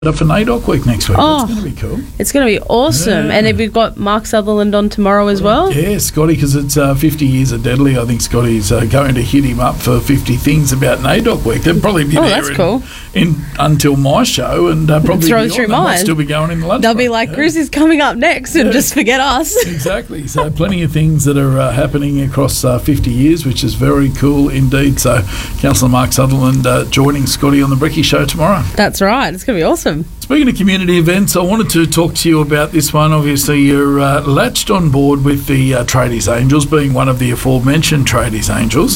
up for NAIDOC week next week. Oh. That's going to be cool. It's going to be awesome. Yeah. And have we've got Mark Sutherland on tomorrow as well? Yeah, Scotty, because it's 50 years of Deadly. I think Scotty's going to hit him up for 50 things about NAIDOC week. They'll probably be there that's cool. until my show, and probably throw beyond. through They might mine. still be going in the lunch They'll break. be like, Yeah. Chris is coming up next and just forget us. Exactly. So plenty of things that are happening across 50 years, which is very cool indeed. So Councillor Mark Sutherland joining Scotty on the Brekkie Show tomorrow. That's right. It's going to be awesome. Speaking of community events, I wanted to talk to you about this one. Obviously, you're latched on board with the Tradies Angels, being one of the aforementioned Tradies Angels.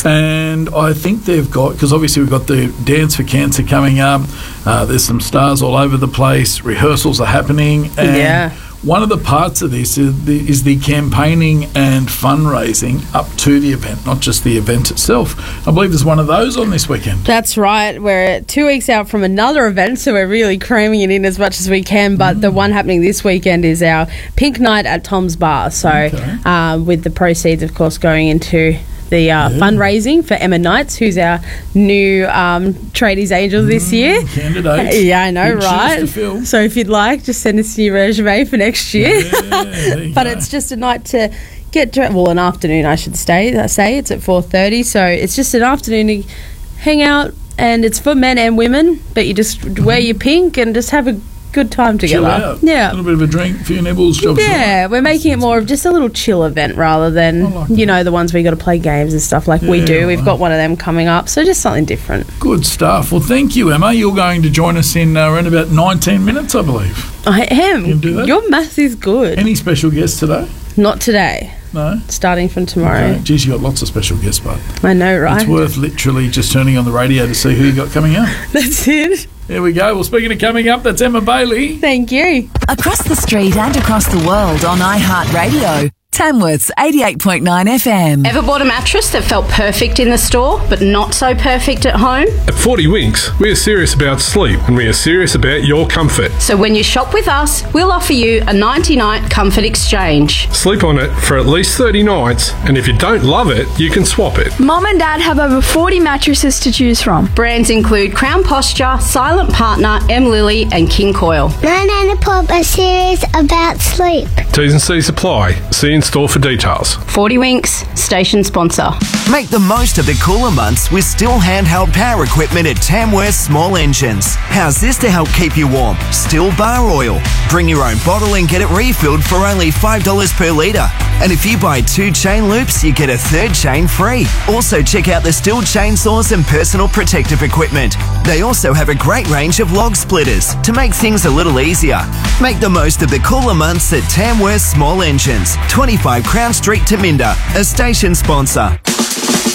And I think they've got, because obviously we've got the Dance for Cancer coming up. There's some stars all over the place. Rehearsals are happening. And Yeah. one of the parts of this is the campaigning and fundraising up to the event, not just the event itself. I believe there's one of those on this weekend. That's right. We're 2 weeks out from another event, so we're really cramming it in as much as we can. But the one happening this weekend is our Pink Night at Tom's Bar. So with the proceeds, of course, going into the fundraising for Emma Knights, who's our new Tradies Angel this year. Candidate. Yeah, I know, Big shoes right? to fill. So if you'd like, just send us your resume for next year. There you But go. it's just a night to get an afternoon, I should say. It's at 4:30, so it's just an afternoon to hang out, and it's for men and women. But you just wear your pink and just have a good time together. Chill out. Yeah. A little bit of a drink, a few nibbles, job Yeah, we're making it more of just a little chill event rather than, I like that. the ones where you got to play games and stuff like we Yeah, do. We've right. got one of them coming up, so just something different. Good stuff. Well, thank you, Emma. You're going to join us in around about 19 minutes, I believe. I am. You can do that? Your math is good. Any special guests today? Not today. No? Starting from tomorrow. Okay. Geez, you got lots of special guests, but I know, right? it's worth literally just turning on the radio to see who you got coming up. That's it. There we go. Well, speaking of coming up, that's Emma Bailey. Thank you. Across the street and across the world on iHeartRadio. Tamworth's 88.9 FM. Ever bought a mattress that felt perfect in the store, but not so perfect at home? At 40 Winks, we are serious about sleep and we are serious about your comfort. So when you shop with us, we'll offer you a 90-night comfort exchange. Sleep on it for at least 30 nights, and if you don't love it, you can swap it. Mum and Dad have over 40 mattresses to choose from. Brands include Crown Posture, Silent Partner, M Lily and King Coil. Nan and Pop are serious about sleep. T's and C's apply. See in store for details. 40 Winks, station sponsor. Make the most of the cooler months with still handheld power equipment at Tamworth Small Engines. How's this to help keep you warm? Still bar oil. Bring your own bottle and get it refilled for only $5 per litre. And if you buy 2 chain loops, you get a 3rd chain free. Also check out the Stihl chainsaws and personal protective equipment. They also have a great range of log splitters to make things a little easier. Make the most of the cooler months at Tamworth Small Engines, 25 Crown Street, Taminda, a station sponsor.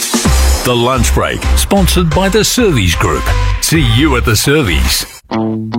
The Lunch Break, sponsored by the Servies Group. See you at the Servies.